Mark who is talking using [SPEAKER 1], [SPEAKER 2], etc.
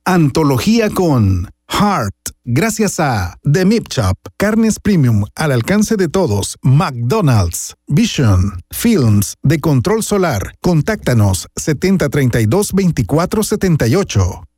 [SPEAKER 1] Antología con Heart. Gracias a The Meat Shop, carnes premium al alcance de todos. McDonald's, Vision, Films de Control Solar. Contáctanos 7032-2478.